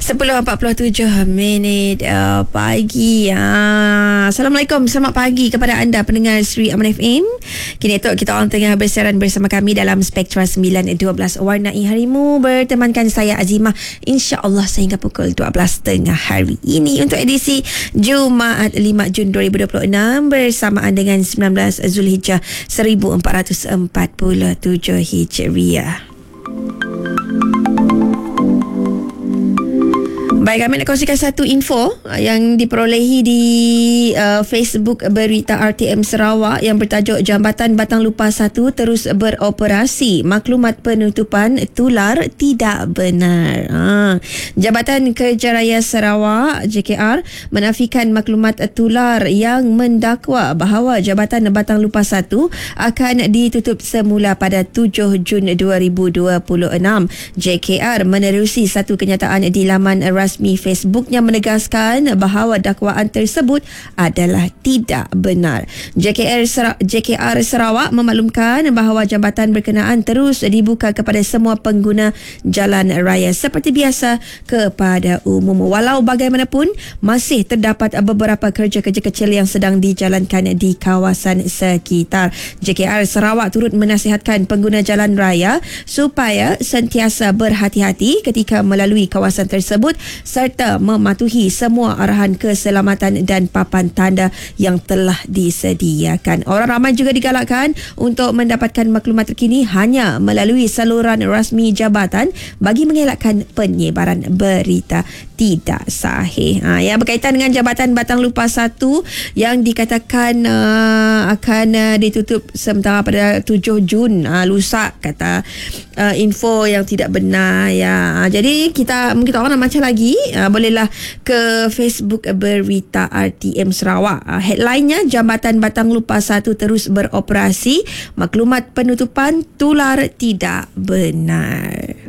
10.47 pagi. Assalamualaikum, selamat pagi kepada anda pendengar Sri Aman FM. Kini kita orang tengah bersiaran bersama kami dalam Spektra 912 Warnai Harimu, bertemankan saya Azimah, insya-Allah sehingga pukul 12.30 hari ini untuk edisi Jumaat 5 Jun 2026 bersamaan dengan 19 Zulhijjah 1447 Hijriah. Baik, kami nak kongsikan satu info yang diperolehi di Facebook Berita RTM Sarawak yang bertajuk Jambatan Batang Lupa 1 terus beroperasi. Maklumat penutupan tular tidak benar. Jabatan Kerja Raya Sarawak JKR menafikan maklumat tular yang mendakwa bahawa Jabatan Batang Lupa 1 akan ditutup semula pada 7 Jun 2026. JKR menerusi satu kenyataan di laman rasmi Facebooknya menegaskan bahawa dakwaan tersebut adalah tidak benar. JKR Sarawak memaklumkan bahawa jambatan berkenaan terus dibuka kepada semua pengguna jalan raya seperti biasa kepada umum. Walau bagaimanapun, masih terdapat beberapa kerja-kerja kecil yang sedang dijalankan di kawasan sekitar. JKR Sarawak turut menasihatkan pengguna jalan raya supaya sentiasa berhati-hati ketika melalui kawasan tersebut serta mematuhi semua arahan keselamatan dan papan tanda yang telah disediakan. Orang ramai juga digalakkan untuk mendapatkan maklumat terkini hanya melalui saluran rasmi jabatan bagi mengelakkan penyebaran berita tidak sahih. Yang berkaitan dengan Jabatan Batang Lupa 1 yang dikatakan akan ditutup sementara pada 7 Jun, lusa kata info yang tidak benar ya. Jadi kita orang nak macam lagi, bolehlah ke Facebook Berita RTM Sarawak. Headline-nya, Jambatan Batang Lupa 1 terus beroperasi, maklumat penutupan tular tidak benar.